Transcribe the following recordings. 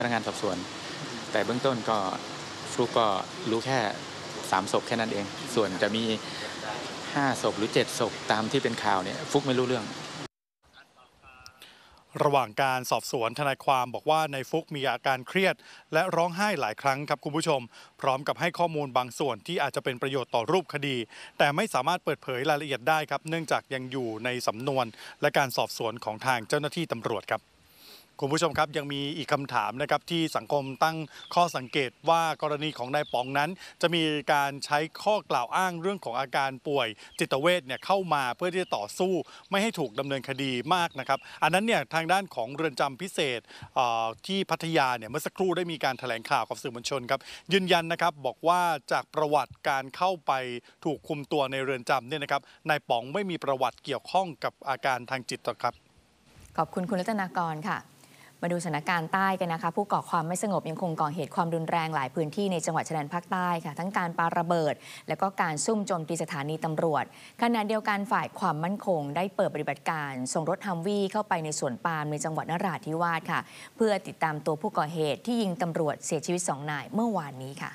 พนักงานสอบสวนแต่เบื้องต้นก็ฟลุกก็รู้แค่3 ศพแค่นั้นเองส่วนจะมี5 ศพหรือ7 ศพตามที่เป็นข่าวเนี่ยฟลุกไม่รู้เรื่องระหว่างการสอบสวนทนายความบอกว่าในฟุกมีอาการเครียดและร้องไห้หลายครั้งครับคุณผู้ชมพร้อมกับให้ข้อมูลบางส่วนที่อาจจะเป็นประโยชน์ต่อรูปคดีแต่ไม่สามารถเปิดเผยรายละเอียดได้ครับเนื่องจากยังอยู่ในสำนวนและการสอบสวนของทางเจ้าหน้าที่ตำรวจครับคุณผู้ชมครับยังมีอีกคำถามนะครับที่สังคมตั้งข้อสังเกตว่ากรณีของนายป๋องนั้นจะมีการใช้ข้อกล่าวอ้างเรื่องของอาการป่วยจิตเวชเนี่ยเข้ามาเพื่อที่จะต่อสู้ไม่ให้ถูกดำเนินคดีมากนะครับอันนั้นเนี่ยทางด้านของเรือนจำพิเศษที่พัทยาเนี่ยเมื่อสักครู่ได้มีการแถลงข่าวกับสื่อมวลชนครับยืนยันนะครับบอกว่าจากประวัติการเข้าไปถูกคุมตัวในเรือนจำเนี่ยนะครับนายป๋องไม่มีประวัติเกี่ยวข้องกับอาการทางจิตครับขอบคุณรัตนากรค่ะมาดูสถานการณ์ใต้กันนะคะผู้ก่อความไม่สงบยังคงก่อเหตุความรุนแรงหลายพื้นที่ในจังหวัดชายแดนภาคใต้ค่ะทั้งการปาระเบิดและก็การซุ่มโจมตีสถานีตำรวจขณะเดียวกันฝ่ายความมั่นคงได้เปิดปฏิบัติการส่งรถฮัมวี่เข้าไปในสวนปาล์มในจังหวัดนราธิวาสค่ะเพื่อติดตามตัวผู้ก่อเหตุที่ยิงตำรวจเสียชีวิต2 นายเมื่อวานนี้ค่ะ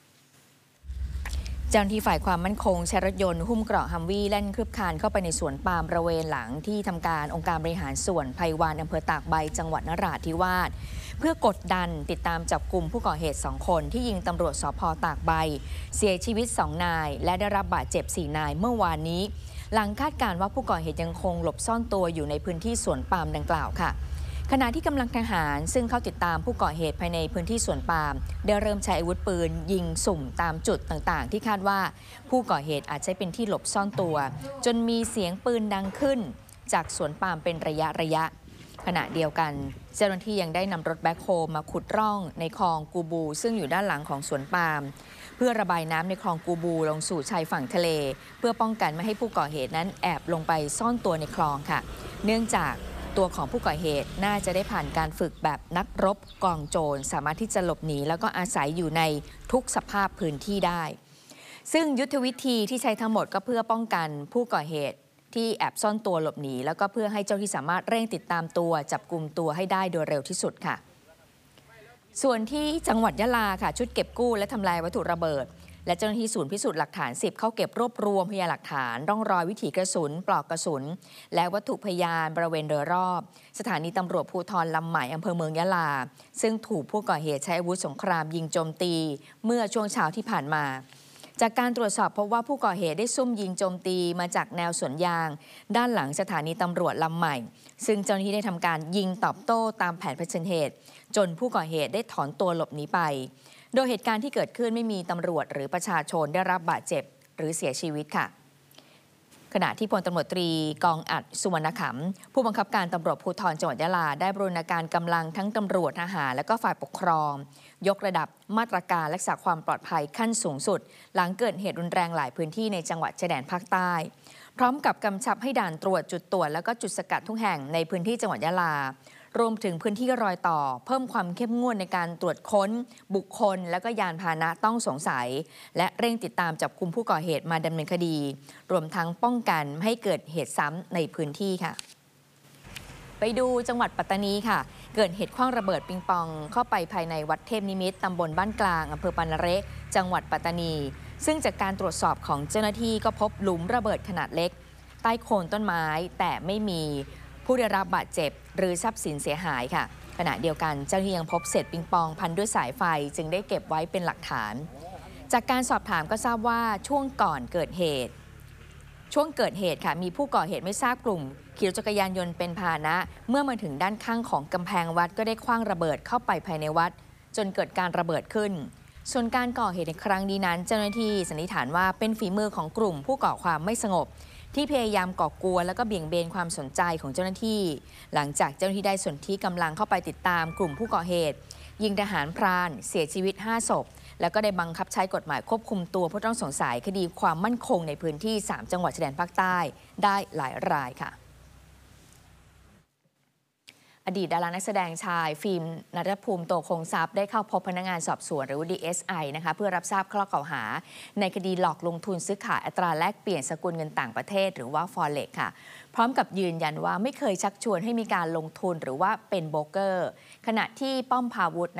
เจ้าหน้าที่ฝ่ายความมั่นคงใช้รถยนต์หุ้มเกราะฮัมวี่แล่นคืบคลานเข้าไปในสวนปาล์มบริเวณหลังที่ทำการองค์การบริหารส่วนไพวานอำเภอตากใบจังหวัดนราธิวาสเพื่อกดดันติดตามจับกลุ่มผู้ก่อเหตุ2 คนที่ยิงตำรวจสภ.ตากใบเสียชีวิต2 นายและได้รับบาดเจ็บ4 นายเมื่อวานนี้หลังคาดการณ์ว่าผู้ก่อเหตุยังคงหลบซ่อนตัวอยู่ในพื้นที่สวนปาล์มดังกล่าวค่ะขณะที่กำลังทหารซึ่งเข้าติดตามผู้ก่อเหตุภายในพื้นที่สวนปาล์มได้เริ่มใช้อาวุธปืนยิงสุ่มตามจุดต่างๆที่คาดว่าผู้ก่อเหตุอาจใช้เป็นที่หลบซ่อนตัวจนมีเสียงปืนดังขึ้นจากสวนปาล์มเป็นระยะขณะเดียวกันเจ้าหน้าที่ยังได้นำรถแบ็คโฮลมาขุดร่องในคลองกูบูซึ่งอยู่ด้านหลังของสวนปาล์มเพื่อระบายน้ำในคลองกูบูลงสู่ชายฝั่งทะเลเพื่อป้องกันไม่ให้ผู้ก่อเหตุนั้นแอบลงไปซ่อนตัวในคลองค่ะเนื่องจากตัวของผู้ก่อเหตุน่าจะได้ผ่านการฝึกแบบนักรบกองโจรสามารถที่จะหลบหนีแล้วก็อาศัยอยู่ในทุกสภาพพื้นที่ได้ซึ่งยุทธวิธีที่ใช้ทั้งหมดก็เพื่อป้องกันผู้ก่อเหตุที่แอบซ่อนตัวหลบหนีแล้วก็เพื่อให้เจ้าที่สามารถเร่งติดตามตัวจับกลุ่มตัวให้ได้โดยเร็วที่สุดค่ะส่วนที่จังหวัดยะลาค่ะชุดเก็บกู้และทำลายวัตถุระเบิดและเจ้าหน้าที่ศูนย์พิสูจน์หลักฐาน10เข้าเก็บรวบรวมพยานหลักฐานร่องรอยวิถีกระสุนปลอกกระสุนและวัตถุพยานบริเวณโดยรอบสถานีตำรวจภูธรลำใหม่อำเภอเมืองยะลาซึ่งถูกผู้ก่อเหตุใช้อาวุธสงครามยิงโจมตีเมื่อช่วงเช้าที่ผ่านมาจากการตรวจสอบพบว่าผู้ก่อเหตุได้ซุ่มยิงโจมตีมาจากแนวสวนยางด้านหลังสถานีตำรวจลำใหม่ซึ่งเจ้าหน้าที่ได้ทำการยิงตอบโต้ตามแผนเผชิญเหตุจนผู้ก่อเหตุได้ถอนตัวหลบหนีไปโดยเหตุการณ์ที่เกิดขึ้นไม่มีตำรวจหรือประชาชนได้รับบาดเจ็บหรือเสียชีวิตค่ะขณะที่พลตำรวจตรีกองอัดสุวรรณขำผู้บังคับการตำรวจภูธรจังหวัดยะลาได้บูรณาการกำลังทั้งตำรวจทหารและก็ฝ่ายปกครองยกระดับมาตรการรักษาความปลอดภัยขั้นสูงสุดหลังเกิดเหตุรุนแรงหลายพื้นที่ในจังหวัดชายแดนภาคใต้พร้อมกับกำชับให้ด่านตรวจจุดตรวจและก็จุดสกัดทุกแห่งในพื้นที่จังหวัดยะลารวมถึงพื้นที่รอยต่อเพิ่มความเข้มงวดในการตรวจค้นบุคคลและก็ยานพาหนะต้องสงสัยและเร่งติดตามจับกุมผู้ก่อเหตุมาดำเนินคดีรวมทั้งป้องกันไม่ให้เกิดเหตุซ้ำในพื้นที่ค่ะไปดูจังหวัดปัตตานีค่ะเกิดเหตุขว้างระเบิดปิงปองเข้าไปภายในวัดเทพนิมิตรตำบลบ้านกลางอำเภอปานาเระจังหวัดปัตตานีซึ่งจากการตรวจสอบของเจ้าหน้าที่ก็พบหลุมระเบิดขนาดเล็กใต้โคนต้นไม้แต่ไม่มีผู้ได้รับบาดเจ็บหรือทรัพย์สินเสียหายค่ะขณะเดียวกันเจ้าหน้าที่ยังพบเศษปิงปองพันด้วยสายไฟจึงได้เก็บไว้เป็นหลักฐานจากการสอบถามก็ทราบว่าช่วงเกิดเหตุค่ะมีผู้ก่อเหตุไม่ทราบกลุ่มขี่รถจักรยานยนต์เป็นพาหนะเมื่อมาถึงด้านข้างของกำแพงวัดก็ได้ขว้างระเบิดเข้าไปภายในวัดจนเกิดการระเบิดขึ้นส่วนการก่อเหตุในครั้งนี้นั้นเจ้าหน้าที่สันนิษฐานว่าเป็นฝีมือของกลุ่มผู้ก่อความไม่สงบที่พยายามก่อกวนและก็เบี่ยงเบนความสนใจของเจ้าหน้าที่หลังจากเจ้าหน้าที่ได้สนที่กำลังเข้าไปติดตามกลุ่มผู้ก่อเหตุยิงทหารพรานเสียชีวิต5 ศพแล้วก็ได้บังคับใช้กฎหมายควบคุมตัวผู้ต้องสงสัยคดีความมั่นคงในพื้นที่3 จังหวัดชายแดนภาคใต้ได้หลายรายค่ะอดีตดารานักแสดงชายฟิล์มณัฐภูมิโตคงทรัพย์ได้เข้าพบพนักงานสอบสวนหรือ DSI นะคะเพื่อรับทราบข้อกล่าวหาในคดีหลอกลงทุนซื้อขายอัตราแลกเปลี่ยนสกุลเงินต่างประเทศหรือว่า Forex ค่ะพร้อมกับยืนยันว่าไม่เคยชักชวนให้มีการลงทุนหรือว่าเป็นโบรกเกอร์ขณะที่ป้อมพาวุฒิ